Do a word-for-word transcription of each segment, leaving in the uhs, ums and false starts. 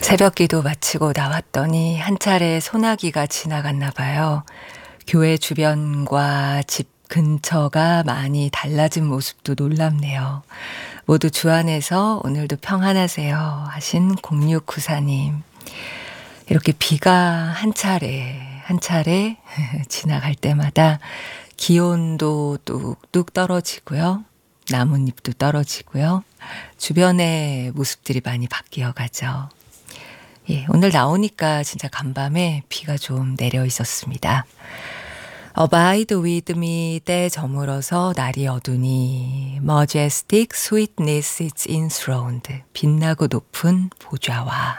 새벽기도 마치고 나왔더니 한 차례 소나기가 지나갔나 봐요. 교회 주변과 집 근처가 많이 달라진 모습도 놀랍네요. 모두 주 안에서 오늘도 평안하세요 하신 공육구사님. 이렇게 비가 한 차례 한 차례 지나갈 때마다 기온도 뚝뚝 떨어지고요. 나뭇잎도 떨어지고요. 주변의 모습들이 많이 바뀌어 가죠. 예, 오늘 나오니까 진짜 간밤에 비가 좀 내려 있었습니다. Abide with me 때 저물어서 날이 어두니 Majestic sweetness is enthroned 빛나고 높은 보좌와.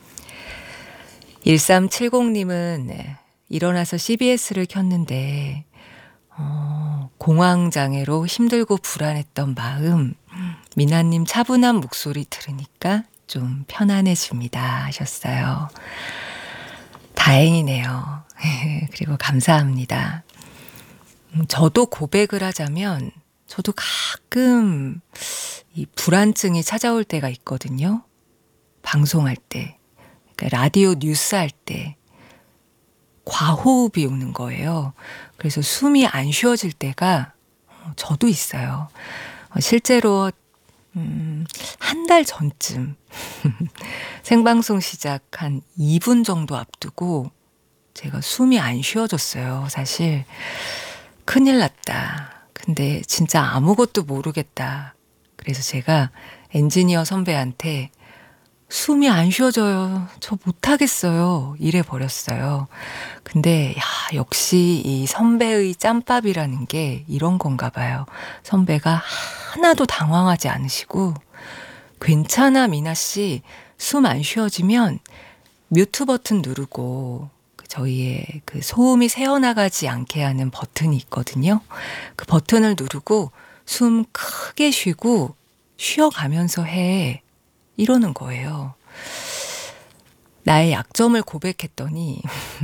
일삼칠공님은 일어나서 씨비에스를 켰는데 어, 공황장애로 힘들고 불안했던 마음 미나님 차분한 목소리 들으니까 좀 편안해집니다 하셨어요. 다행이네요. 그리고 감사합니다. 저도 고백을 하자면 저도 가끔 이 불안증이 찾아올 때가 있거든요. 방송할 때, 그러니까 라디오 뉴스 할 때 과호흡이 오는 거예요. 그래서 숨이 안 쉬어질 때가 저도 있어요. 실제로 음, 한 달 전쯤 생방송 시작 한 이 분 정도 앞두고 제가 숨이 안 쉬어졌어요. 사실 큰일 났다. 근데 진짜 아무것도 모르겠다. 그래서 제가 엔지니어 선배한테 숨이 안 쉬어져요. 저 못하겠어요. 이래 버렸어요. 근데 야, 역시 이 선배의 짬밥이라는 게 이런 건가 봐요. 선배가 하나도 당황하지 않으시고 괜찮아 미나 씨 숨 안 쉬어지면 뮤트 버튼 누르고 저희의 그 소음이 새어나가지 않게 하는 버튼이 있거든요. 그 버튼을 누르고 숨 크게 쉬고 쉬어가면서 해. 이러는 거예요. 나의 약점을 고백했더니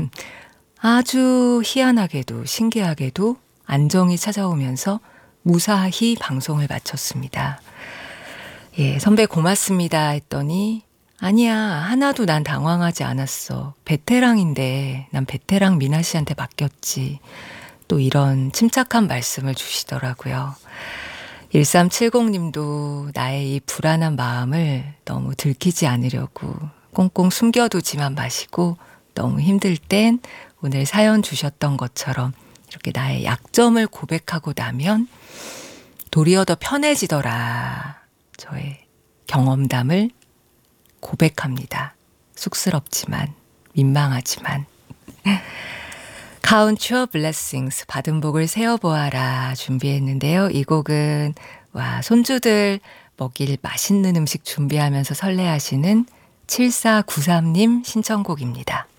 아주 희한하게도 신기하게도 안정이 찾아오면서 무사히 방송을 마쳤습니다. 예, 선배 고맙습니다 했더니 아니야 하나도 난 당황하지 않았어. 베테랑인데 난 베테랑 미나 씨한테 맡겼지. 또 이런 침착한 말씀을 주시더라고요. 일삼칠공님도 나의 이 불안한 마음을 너무 들키지 않으려고 꽁꽁 숨겨두지만 마시고 너무 힘들 땐 오늘 사연 주셨던 것처럼 이렇게 나의 약점을 고백하고 나면 도리어 더 편해지더라. 저의 경험담을 고백합니다. 쑥스럽지만 민망하지만 Count your blessings 받은 복을 세어보아라 준비했는데요. 이 곡은 와 손주들 먹일 맛있는 음식 준비하면서 설레하시는 칠사구삼님 신청곡입니다.